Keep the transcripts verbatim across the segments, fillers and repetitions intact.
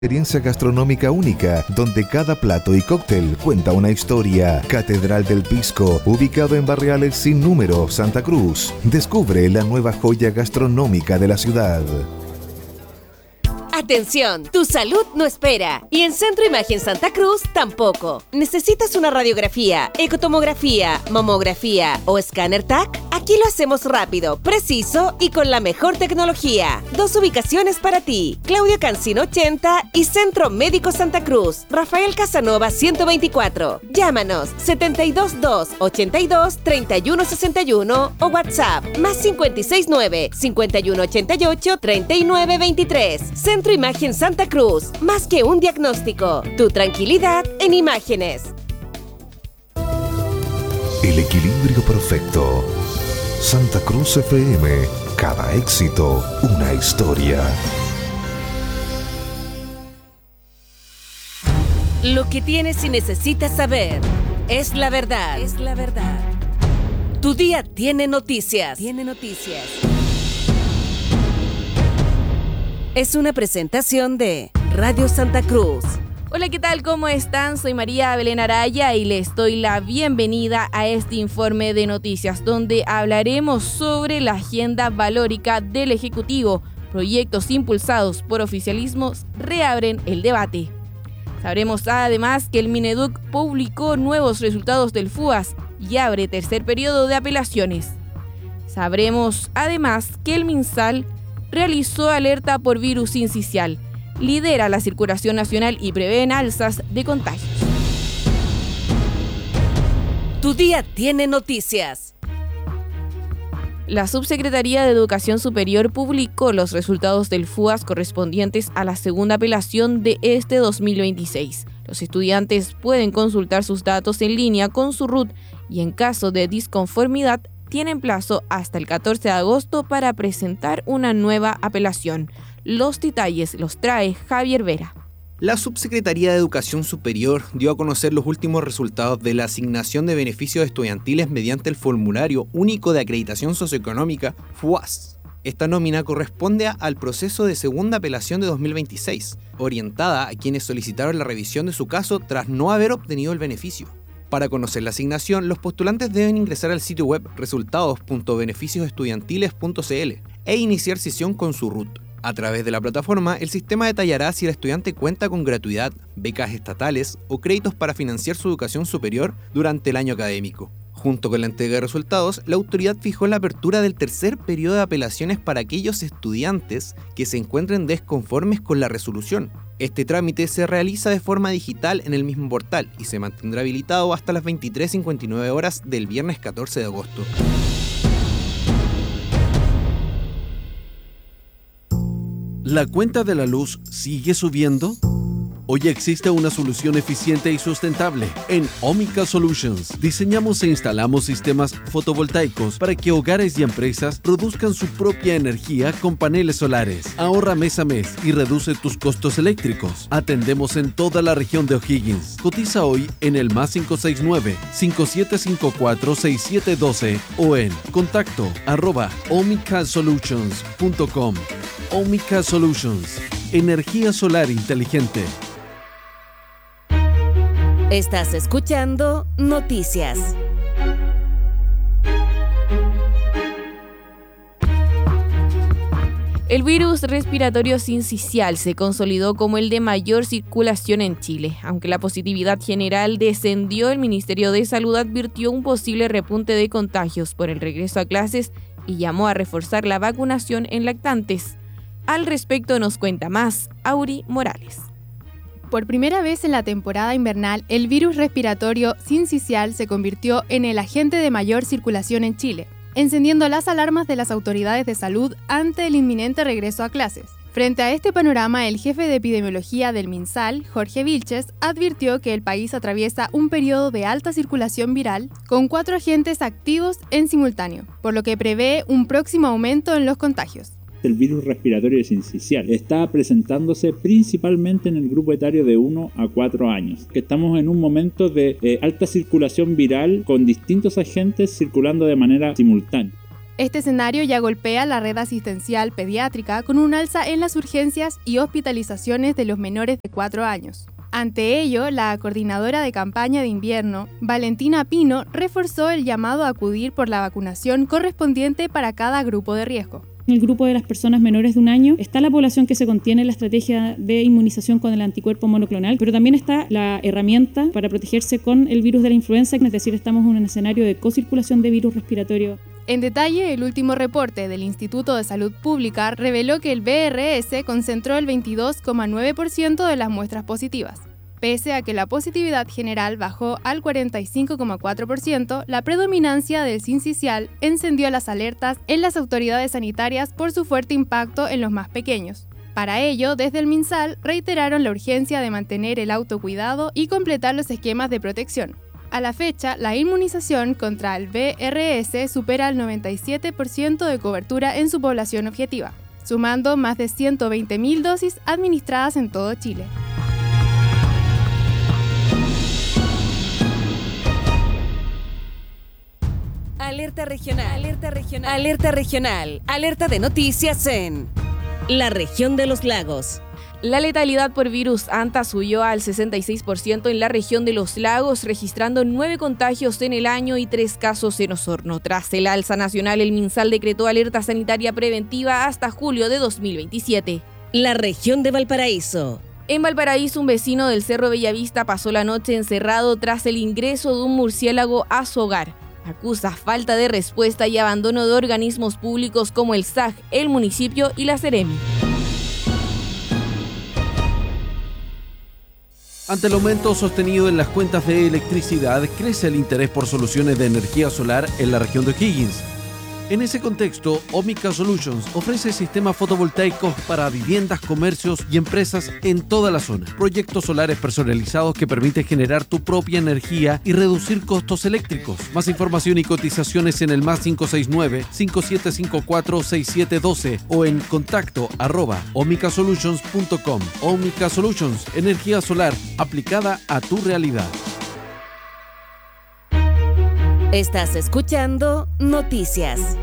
Experiencia gastronómica única, donde cada plato y cóctel cuenta una historia. Catedral del Pisco, ubicado en Barriales Sin Número, Santa Cruz. Descubre la nueva joya gastronómica de la ciudad. Atención, tu salud no espera. Y en Centro Imagen Santa Cruz tampoco. ¿Necesitas una radiografía, ecotomografía, mamografía o escáner T A C? Aquí lo hacemos rápido, preciso y con la mejor tecnología. Dos ubicaciones para ti: Claudio Cancino ochenta y Centro Médico Santa Cruz, Rafael Casanova ciento veinticuatro. Llámanos setenta y dos dos, ochenta y dos, treinta y uno sesenta y uno o WhatsApp más cincuenta y seis nueve, cincuenta y uno ochenta y ocho, treinta y nueve veintitrés. Centro Imagen Santa Cruz, más que un diagnóstico, tu tranquilidad en imágenes. El equilibrio perfecto. Santa Cruz F M, cada éxito, una historia. Lo que tienes y necesitas saber es la verdad. Es la verdad. Tu día tiene noticias. Tiene noticias. Es una presentación de Radio Santa Cruz. Hola, ¿qué tal? ¿Cómo están? Soy María Belén Araya y les doy la bienvenida a este informe de noticias donde hablaremos sobre la agenda valórica del Ejecutivo. Proyectos impulsados por oficialismos reabren el debate. Sabremos además que el Mineduc publicó nuevos resultados del F U A S y abre tercer periodo de apelaciones. Sabremos además que el MinSal realizó alerta por virus sincicial, lidera la circulación nacional y prevén alzas de contagios. Tu día tiene noticias. La Subsecretaría de Educación Superior publicó los resultados del F U A S correspondientes a la segunda apelación de este dos mil veintiséis. Los estudiantes pueden consultar sus datos en línea con su R U T y en caso de disconformidad tienen plazo hasta el catorce de agosto para presentar una nueva apelación. Los detalles los trae Javier Vera. La Subsecretaría de Educación Superior dio a conocer los últimos resultados de la asignación de beneficios estudiantiles mediante el Formulario Único de Acreditación Socioeconómica F U A S. Esta nómina corresponde al proceso de segunda apelación de dos mil veintiséis, orientada a quienes solicitaron la revisión de su caso tras no haber obtenido el beneficio. Para conocer la asignación, los postulantes deben ingresar al sitio web resultados punto beneficios estudiantiles punto c l e iniciar sesión con su R U T. A través de la plataforma, el sistema detallará si el estudiante cuenta con gratuidad, becas estatales o créditos para financiar su educación superior durante el año académico. Junto con la entrega de resultados, la autoridad fijó la apertura del tercer periodo de apelaciones para aquellos estudiantes que se encuentren desconformes con la resolución. Este trámite se realiza de forma digital en el mismo portal y se mantendrá habilitado hasta las veintitrés cincuenta y nueve horas del viernes catorce de agosto. ¿La cuenta de la luz sigue subiendo? Hoy existe una solución eficiente y sustentable. En Omica Solutions diseñamos e instalamos sistemas fotovoltaicos para que hogares y empresas produzcan su propia energía con paneles solares. Ahorra mes a mes y reduce tus costos eléctricos. Atendemos en toda la región de O'Higgins. Cotiza hoy en el más cinco seis nueve, cinco siete cinco cuatro, seis siete uno dos o en contacto arroba omicasolutions punto com. Omica Solutions. Energía solar inteligente. Estás escuchando Noticias. El virus respiratorio sincicial se consolidó como el de mayor circulación en Chile. Aunque la positividad general descendió, el Ministerio de Salud advirtió un posible repunte de contagios por el regreso a clases y llamó a reforzar la vacunación en lactantes. Al respecto nos cuenta más Auri Morales. Por primera vez en la temporada invernal, el virus respiratorio sincicial se convirtió en el agente de mayor circulación en Chile, encendiendo las alarmas de las autoridades de salud ante el inminente regreso a clases. Frente a este panorama, el jefe de epidemiología del MinSal, Jorge Vilches, advirtió que el país atraviesa un periodo de alta circulación viral con cuatro agentes activos en simultáneo, por lo que prevé un próximo aumento en los contagios. El virus respiratorio sincicial está presentándose principalmente en el grupo etario de uno a cuatro años, que estamos en un momento de eh, alta circulación viral con distintos agentes circulando de manera simultánea. Este escenario ya golpea la red asistencial pediátrica con un alza en las urgencias y hospitalizaciones de los menores de cuatro años. Ante ello, la coordinadora de campaña de invierno, Valentina Pino, reforzó el llamado a acudir por la vacunación correspondiente para cada grupo de riesgo. En el grupo de las personas menores de un año está la población que se contiene en la estrategia de inmunización con el anticuerpo monoclonal, pero también está la herramienta para protegerse con el virus de la influenza, es decir, estamos en un escenario de cocirculación de virus respiratorio. En detalle, el último reporte del Instituto de Salud Pública reveló que el B R S concentró el veintidós coma nueve por ciento de las muestras positivas. Pese a que la positividad general bajó al cuarenta y cinco coma cuatro por ciento, la predominancia del sincicial encendió las alertas en las autoridades sanitarias por su fuerte impacto en los más pequeños. Para ello, desde el MinSal reiteraron la urgencia de mantener el autocuidado y completar los esquemas de protección. A la fecha, la inmunización contra el B R S supera el noventa y siete por ciento de cobertura en su población objetiva, sumando más de ciento veinte mil dosis administradas en todo Chile. Alerta regional, alerta regional, alerta regional, alerta de noticias en la región de los lagos. La letalidad por virus ANTA subió al sesenta y seis por ciento en la región de los lagos, registrando nueve contagios en el año y tres casos en Osorno. Tras el alza nacional, el MinSal decretó alerta sanitaria preventiva hasta julio de dos mil veintisiete. La región de Valparaíso. En Valparaíso, un vecino del Cerro Bellavista pasó la noche encerrado tras el ingreso de un murciélago a su hogar. Acusa falta de respuesta y abandono de organismos públicos como el S A G, el municipio y la Seremi. Ante el aumento sostenido en las cuentas de electricidad, crece el interés por soluciones de energía solar en la región de O'Higgins. En ese contexto, Omica Solutions ofrece sistemas fotovoltaicos para viviendas, comercios y empresas en toda la zona. Proyectos solares personalizados que permiten generar tu propia energía y reducir costos eléctricos. Más información y cotizaciones en el más cinco seis nueve, cinco siete cinco cuatro, seis siete uno dos o en contacto arroba omicasolutions punto com. Omica Solutions, energía solar aplicada a tu realidad. Estás escuchando Noticias.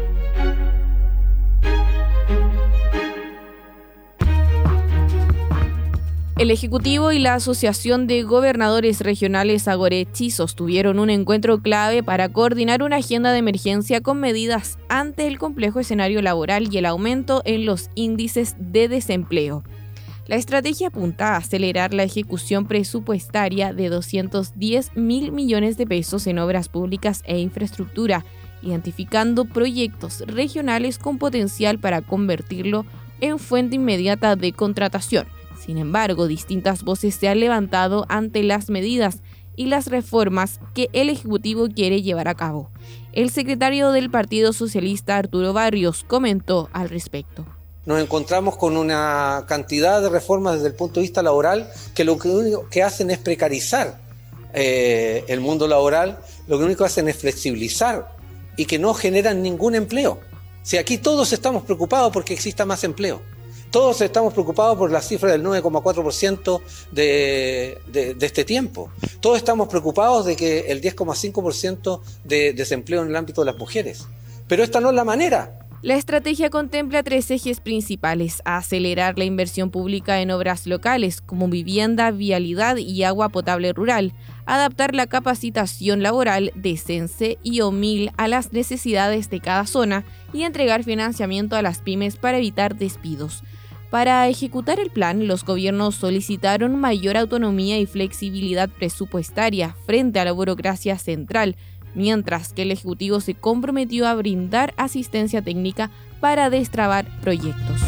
El Ejecutivo y la Asociación de Gobernadores Regionales Agorechi sostuvieron un encuentro clave para coordinar una agenda de emergencia con medidas ante el complejo escenario laboral y el aumento en los índices de desempleo. La estrategia apunta a acelerar la ejecución presupuestaria de doscientos diez mil millones de pesos en obras públicas e infraestructura, identificando proyectos regionales con potencial para convertirlo en fuente inmediata de contratación. Sin embargo, distintas voces se han levantado ante las medidas y las reformas que el Ejecutivo quiere llevar a cabo. El secretario del Partido Socialista, Arturo Barrios, comentó al respecto. Nos encontramos con una cantidad de reformas desde el punto de vista laboral que lo que único que hacen es precarizar eh, el mundo laboral, lo que único que hacen es flexibilizar y que no generan ningún empleo. Si aquí todos estamos preocupados porque exista más empleo, todos estamos preocupados por la cifra del nueve coma cuatro por ciento de, de, de este tiempo, todos estamos preocupados de que el diez coma cinco por ciento de desempleo en el ámbito de las mujeres, pero esta no es la manera. La estrategia contempla tres ejes principales: acelerar la inversión pública en obras locales como vivienda, vialidad y agua potable rural, adaptar la capacitación laboral de CENSE y OMIL a las necesidades de cada zona y entregar financiamiento a las pymes para evitar despidos. Para ejecutar el plan, los gobiernos solicitaron mayor autonomía y flexibilidad presupuestaria frente a la burocracia central, mientras que el Ejecutivo se comprometió a brindar asistencia técnica para destrabar proyectos.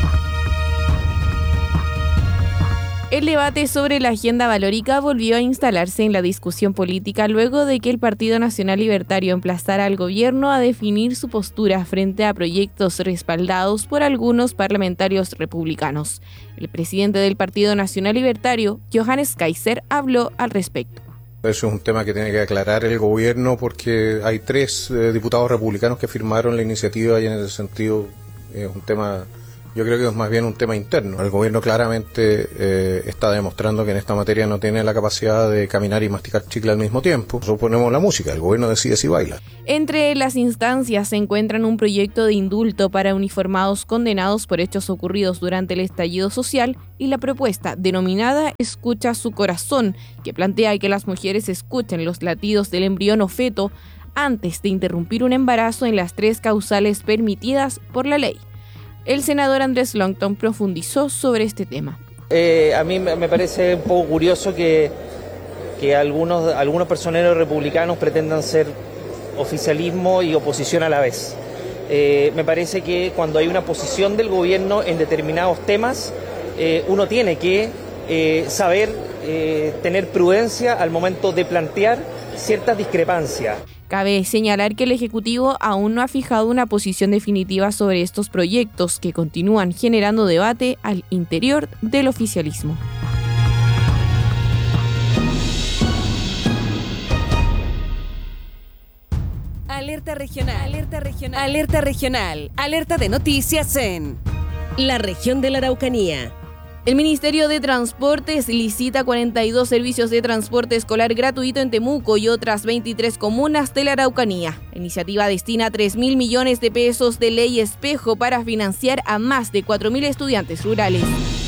El debate sobre la agenda valórica volvió a instalarse en la discusión política luego de que el Partido Nacional Libertario emplazara al gobierno a definir su postura frente a proyectos respaldados por algunos parlamentarios republicanos. El presidente del Partido Nacional Libertario, Johannes Kaiser, habló al respecto. Eso es un tema que tiene que aclarar el gobierno porque hay tres eh, diputados republicanos que firmaron la iniciativa y en ese sentido es un tema Yo creo que es más bien un tema interno. El gobierno claramente eh, está demostrando que en esta materia no tiene la capacidad de caminar y masticar chicle al mismo tiempo. Nosotros ponemos la música, el gobierno decide si baila. Entre las instancias se encuentran un proyecto de indulto para uniformados condenados por hechos ocurridos durante el estallido social y la propuesta denominada Escucha su corazón, que plantea que las mujeres escuchen los latidos del embrión o feto antes de interrumpir un embarazo en las tres causales permitidas por la ley. El senador Andrés Longton profundizó sobre este tema. Eh, a mí me parece un poco curioso que, que algunos, algunos personeros republicanos pretendan ser oficialismo y oposición a la vez. Eh, me parece que cuando hay una posición del gobierno en determinados temas, eh, uno tiene que eh, saber eh, tener prudencia al momento de plantear ciertas discrepancias. Cabe señalar que el Ejecutivo aún no ha fijado una posición definitiva sobre estos proyectos que continúan generando debate al interior del oficialismo. Alerta regional, alerta regional, alerta regional, alerta de noticias en la región de la Araucanía. El Ministerio de Transportes licita cuarenta y dos servicios de transporte escolar gratuito en Temuco y otras veintitrés comunas de la Araucanía. La iniciativa destina tres mil millones de pesos de ley espejo para financiar a más de cuatro mil estudiantes rurales.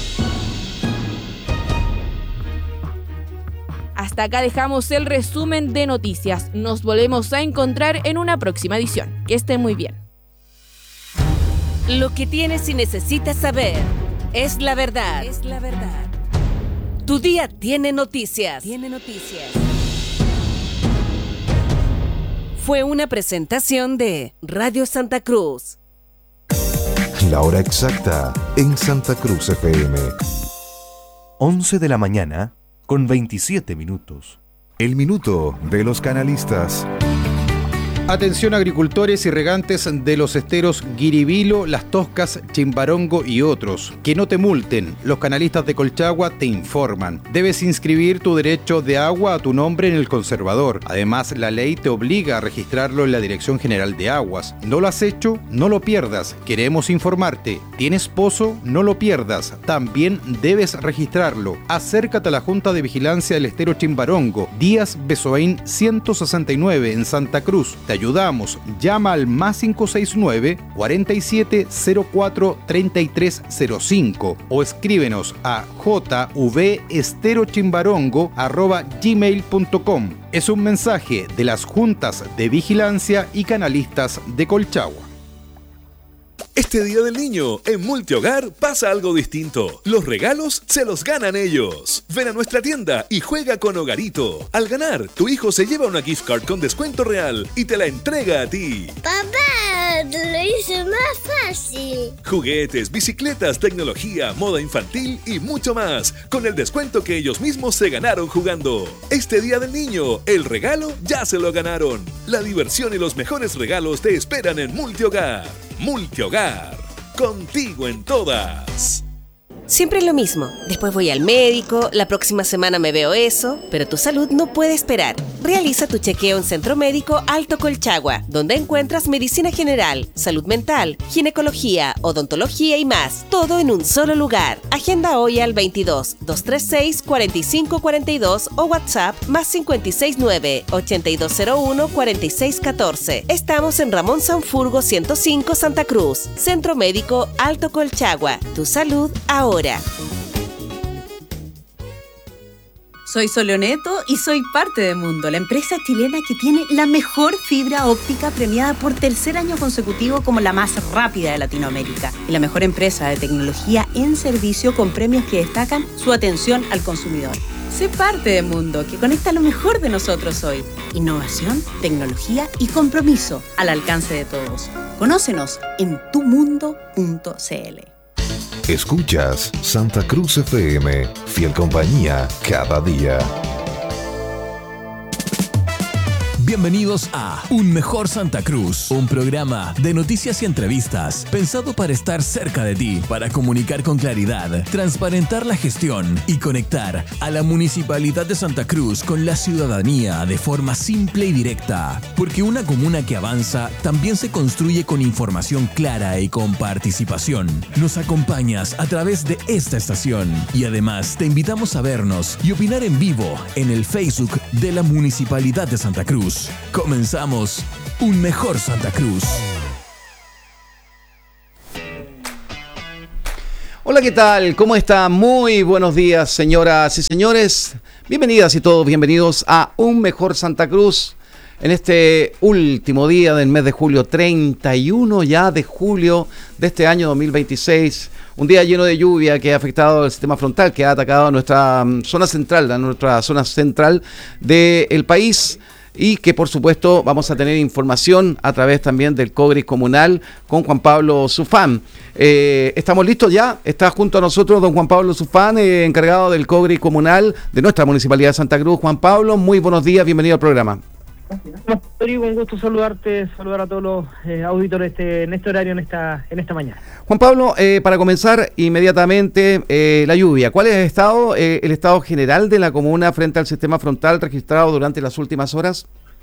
Hasta acá dejamos el resumen de noticias. Nos volvemos a encontrar en una próxima edición. Que estén muy bien. Lo que tienes y necesitas saber es la verdad. Es la verdad. Tu día tiene noticias. Tiene noticias. Fue una presentación de Radio Santa Cruz. La hora exacta en Santa Cruz F M. once de la mañana con veintisiete minutos. El minuto de los canalistas. Atención agricultores y regantes de los esteros Guiribilo, Las Toscas, Chimbarongo y otros. Que no te multen. Los canalistas de Colchagua te informan. Debes inscribir tu derecho de agua a tu nombre en el conservador. Además, la ley te obliga a registrarlo en la Dirección General de Aguas. ¿No lo has hecho? No lo pierdas. Queremos informarte. ¿Tienes pozo? No lo pierdas. También debes registrarlo. Acércate a la Junta de Vigilancia del Estero Chimbarongo, Díaz Besoain ciento sesenta y nueve en Santa Cruz. Te ayudamos. Llama al más cinco seis nueve, cuarenta y siete cero cuatro, treinta y tres cero cinco o escríbenos a jvesterochimbarongo arroba gmail punto com. Es un mensaje de las Juntas de Vigilancia y Canalistas de Colchagua. Este Día del Niño, en Multihogar pasa algo distinto. Los regalos se los ganan ellos. Ven a nuestra tienda y juega con Hogarito. Al ganar, tu hijo se lleva una gift card con descuento real y te la entrega a ti. Papá, te lo hice más fácil. Juguetes, bicicletas, tecnología, moda infantil y mucho más, con el descuento que ellos mismos se ganaron jugando. Este Día del Niño, el regalo ya se lo ganaron. La diversión y los mejores regalos te esperan en Multihogar. Multihogar, contigo en todas. Siempre es lo mismo. Después voy al médico, la próxima semana me veo eso, pero tu salud no puede esperar. Realiza tu chequeo en Centro Médico Alto Colchagua, donde encuentras medicina general, salud mental, ginecología, odontología y más. Todo en un solo lugar. Agenda hoy al veintidós, doscientos treinta y seis, cuarenta y cinco cuarenta y dos o WhatsApp más cincuenta y seis nueve, ochenta y dos cero uno, cuarenta y seis catorce. Estamos en Ramón Sanfurgo ciento cinco Santa Cruz. Centro Médico Alto Colchagua. Tu salud ahora. Soy Soloneto y soy parte de Mundo, la empresa chilena que tiene la mejor fibra óptica premiada por tercer año consecutivo como la más rápida de Latinoamérica y la mejor empresa de tecnología en servicio con premios que destacan su atención al consumidor. Sé parte de Mundo, que conecta lo mejor de nosotros hoy. Innovación, tecnología y compromiso al alcance de todos. Conócenos en tu mundo punto c l. Escuchas Santa Cruz F M, fiel compañía cada día. Bienvenidos a Un Mejor Santa Cruz, un programa de noticias y entrevistas pensado para estar cerca de ti, para comunicar con claridad, transparentar la gestión y conectar a la Municipalidad de Santa Cruz con la ciudadanía de forma simple y directa. Porque una comuna que avanza también se construye con información clara y con participación. Nos acompañas a través de esta estación y además te invitamos a vernos y opinar en vivo en el Facebook de la Municipalidad de Santa Cruz. Comenzamos Un Mejor Santa Cruz. Hola, ¿qué tal? ¿Cómo está? Muy buenos días, señoras y señores. Bienvenidas y todos bienvenidos a Un Mejor Santa Cruz. En este último día del mes de julio, treinta y uno ya de julio de este año dos mil veintiséis. Un día lleno de lluvia que ha afectado el sistema frontal, que ha atacado nuestra zona central, a nuestra zona central del país. Y que por supuesto vamos a tener información a través también del Cogris Comunal con Juan Pablo Sufán. Eh, ¿Estamos listos ya? Está junto a nosotros don Juan Pablo Sufán, eh, encargado del Cogris Comunal de nuestra Municipalidad de Santa Cruz. Juan Pablo, muy buenos días, bienvenido al programa. Rodrigo, un gusto saludarte, saludar a todos los eh, auditores este, en este horario, en esta en esta mañana. Juan Pablo, eh, para comenzar inmediatamente, eh, la lluvia. ¿Cuál es el estado, eh, el estado general de la comuna frente al sistema frontal registrado durante las últimas horas?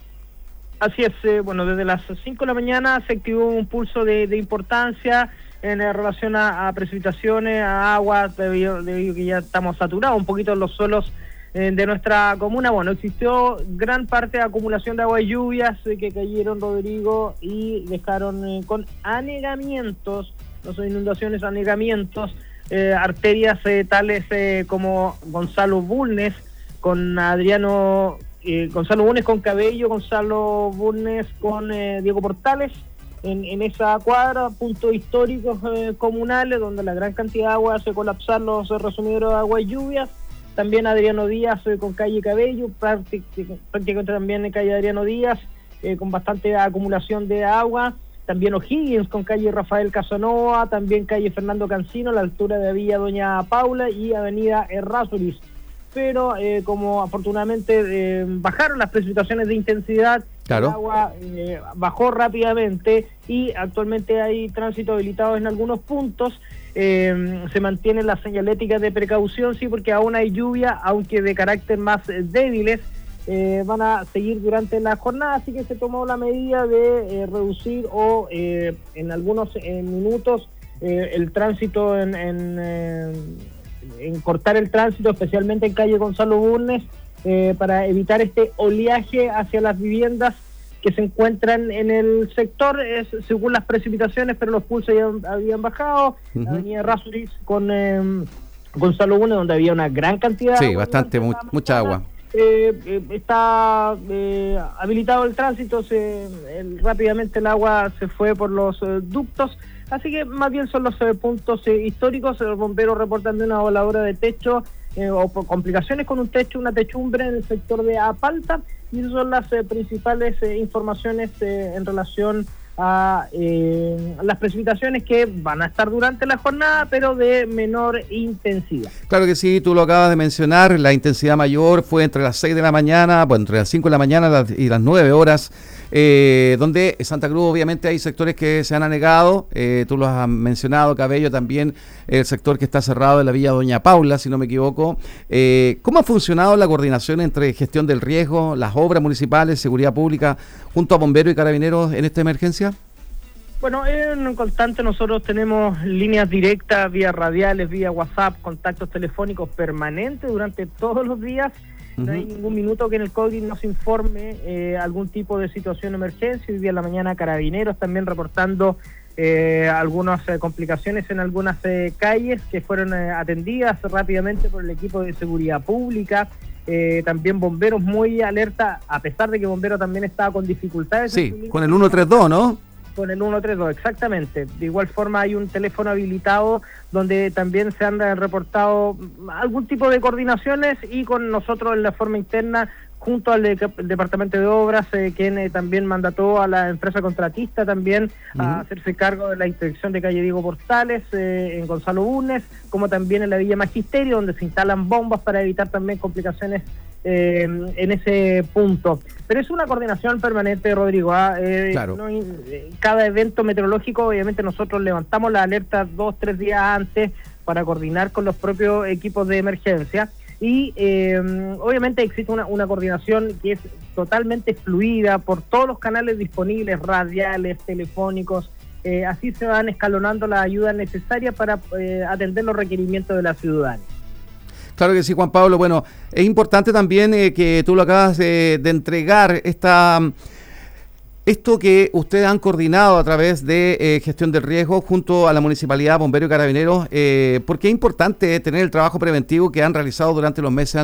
Así es, eh, bueno, desde las cinco de la mañana se activó un pulso de, de importancia en eh, relación a, a precipitaciones, a agua, debido, debido a que ya estamos saturados un poquito en los suelos de nuestra comuna. Bueno, existió gran parte de acumulación de agua y lluvias eh, que cayeron, Rodrigo, y dejaron eh, con anegamientos, no son inundaciones, anegamientos, eh, arterias eh, tales eh, como Gonzalo Bulnes, con Adriano, eh, Gonzalo Bulnes con Cabello, Gonzalo Bulnes con eh, Diego Portales, en, en esa cuadra, puntos históricos eh, comunales, donde la gran cantidad de agua hace colapsar los eh, resumideros de agua y lluvias. También Adriano Díaz eh, con calle Cabello, prácticamente, prácticamente también en calle Adriano Díaz, eh, con bastante acumulación de agua. También O'Higgins con calle Rafael Casanova, también calle Fernando Cancino, a la altura de Villa Doña Paula y avenida Errázuriz. Pero eh, como afortunadamente eh, bajaron las precipitaciones de intensidad, claro, el agua eh, bajó rápidamente y actualmente hay tránsito habilitado en algunos puntos. Eh, se mantienen las señaléticas de precaución, sí, porque aún hay lluvia, aunque de carácter más eh, débiles, eh, van a seguir durante la jornada, así que se tomó la medida de eh, reducir o eh, en algunos eh, minutos eh, el tránsito, en, en, eh, en cortar el tránsito, especialmente en calle Gonzalo Bulnes, eh, para evitar este oleaje hacia las viviendas que se encuentran en el sector, es según las precipitaciones, pero los pulsos ya habían bajado. Uh-huh. La avenida Errázuriz con eh, Gonzalo Bulnes, donde había una gran cantidad sí, de agua. Sí, bastante, mu mucha agua. Eh, eh, está eh, habilitado el tránsito, se, el, rápidamente el agua se fue por los eh, ductos, así que más bien son los eh, puntos eh, históricos. Los bomberos reportan de una voladura de techo, Eh, o por complicaciones con un techo, una techumbre en el sector de Apalta, y esas son las eh, principales eh, informaciones eh, en relación a eh, las precipitaciones que van a estar durante la jornada, pero de menor intensidad. Claro que sí, tú lo acabas de mencionar, la intensidad mayor fue entre las seis de la mañana, bueno, entre las cinco de la mañana y las nueve horas, eh, donde en Santa Cruz obviamente hay sectores que se han anegado, eh, tú lo has mencionado, Cabello también, el sector que está cerrado de la Villa Doña Paula, si no me equivoco. Eh, ¿Cómo ha funcionado la coordinación entre gestión del riesgo, las obras municipales, seguridad pública, junto a bomberos y carabineros en esta emergencia? Bueno, en constante nosotros tenemos líneas directas, vía radiales, vía WhatsApp, contactos telefónicos permanentes durante todos los días. No hay ningún minuto que en el Cogris nos informe eh, algún tipo de situación de emergencia. Hoy día en la mañana Carabineros también reportando eh, algunas eh, complicaciones en algunas eh, calles que fueron eh, atendidas rápidamente por el equipo de seguridad pública. Eh, también bomberos muy alerta, a pesar de que bomberos también estaba con dificultades. Sí, con el uno tres dos, ¿no? Con el uno tres dos, exactamente. De igual forma hay un teléfono habilitado donde también se han reportado algún tipo de coordinaciones, y con nosotros en la forma interna, junto al de, el Departamento de Obras, eh, quien eh, también mandató a la empresa contratista también uh-huh. a hacerse cargo de la inspección de calle Diego Portales, eh, en Gonzalo Bulnes, como también en la Villa Magisterio, donde se instalan bombas para evitar también complicaciones eh, en ese punto. Pero es una coordinación permanente, Rodrigo. ¿ah? Eh, claro. no, cada evento meteorológico, obviamente nosotros levantamos la alerta dos, tres días antes para coordinar con los propios equipos de emergencia. Y eh, obviamente existe una, una coordinación que es totalmente fluida por todos los canales disponibles, radiales, telefónicos. Eh, así se van escalonando las ayudas necesarias para eh, atender los requerimientos de la ciudadanía. Claro que sí, Juan Pablo. Bueno, es importante también eh, que tú lo acabas de, de entregar, esta, esto que ustedes han coordinado a través de eh, gestión del riesgo junto a la Municipalidad, Bomberos y Carabineros, eh, porque es importante tener el trabajo preventivo que han realizado durante los meses